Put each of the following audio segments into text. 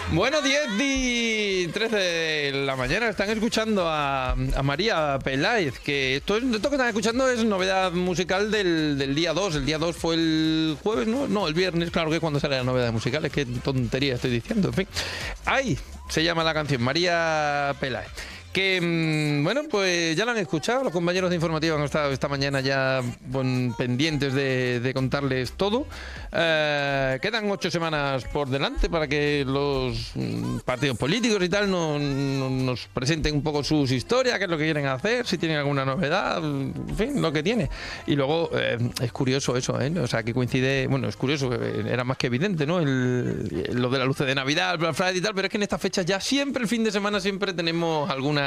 Bueno, 10 y 13 de la mañana están escuchando a María Peláez, que esto que están escuchando es novedad musical del día 2. El día 2 fue el jueves, ¿no? No, el viernes, claro que es cuando sale la novedad musical, es que tontería estoy diciendo, en fin. ¡Ay! Se llama la canción, María Peláez. Que, bueno, pues ya lo han escuchado, los compañeros de Informativa han estado esta mañana ya pendientes de contarles todo. Quedan 8 semanas por delante para que los partidos políticos y tal nos presenten un poco sus historias, qué es lo que quieren hacer, si tienen alguna novedad, en fin, lo que tiene. Y luego es curioso eso, ¿eh? O sea, que coincide, bueno, es curioso, era más que evidente, ¿no? Lo de la luz de Navidad, el Black Friday y tal, pero es que en estas fechas ya siempre, el fin de semana, siempre tenemos alguna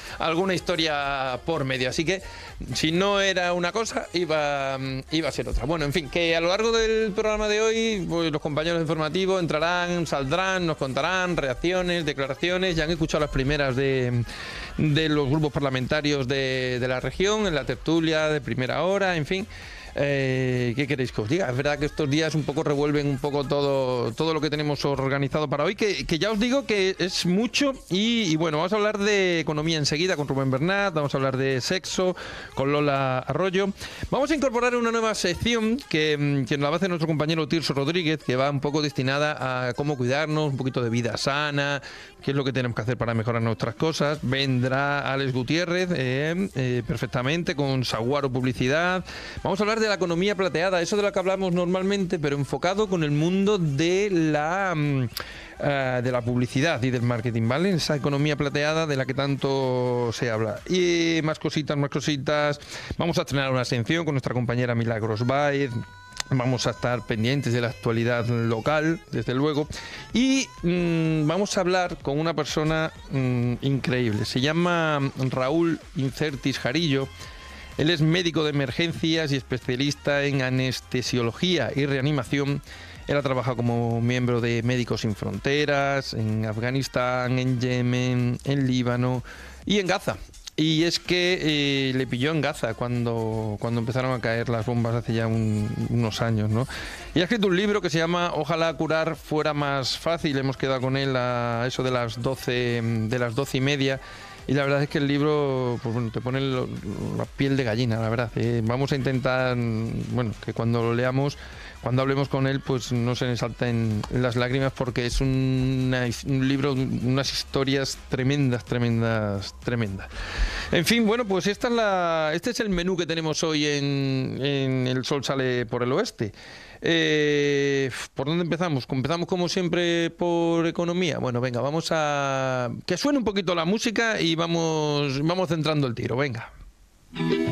historia por medio, así que si no era una cosa iba a ser otra. Bueno, en fin, que a lo largo del programa de hoy pues, los compañeros de Informativo entrarán, saldrán, nos contarán reacciones, declaraciones. Ya han escuchado las primeras de los grupos parlamentarios de la región en la tertulia de primera hora, en fin. ¿Qué queréis que os diga? Es verdad que estos días un poco revuelven un poco todo lo que tenemos organizado para hoy, que ya os digo que es mucho y bueno, vamos a hablar de economía enseguida con Rubén Bernat, vamos a hablar de sexo con Lola Arroyo, vamos a incorporar una nueva sección que nos la va a hacer nuestro compañero Tirso Rodríguez, que va un poco destinada a cómo cuidarnos, un poquito de vida sana, qué es lo que tenemos que hacer para mejorar nuestras cosas. Vendrá Alex Gutiérrez perfectamente con Saguaro Publicidad. Vamos a hablar de la economía plateada, eso de lo que hablamos normalmente, pero enfocado con el mundo de la publicidad y del marketing, ¿vale? Esa economía plateada de la que tanto se habla. Y más cositas. Vamos a estrenar una sección con nuestra compañera Milagros Báez. Vamos a estar pendientes de la actualidad local, desde luego. Y vamos a hablar con una persona increíble. Se llama Raúl Incertis Jarillo. Él es médico de emergencias y especialista en anestesiología y reanimación. Él ha trabajado como miembro de Médicos Sin Fronteras, en Afganistán, en Yemen, en Líbano y en Gaza. Y es que le pilló en Gaza cuando empezaron a caer las bombas hace ya unos años, ¿no? Y ha escrito un libro que se llama Ojalá curar fuera más fácil. Hemos quedado con él a eso de las 12:30. Y la verdad es que el libro, pues bueno, te pone la piel de gallina, la verdad. Vamos a intentar, bueno, que cuando lo leamos, cuando hablemos con él, pues no se nos salten las lágrimas, porque es un libro, unas historias tremendas. En fin, bueno, pues este es el menú que tenemos hoy en El Sol Sale por el Oeste. ¿Por dónde empezamos? Empezamos como siempre por economía. Bueno, venga, vamos a que suene un poquito la música y vamos centrando el tiro, venga.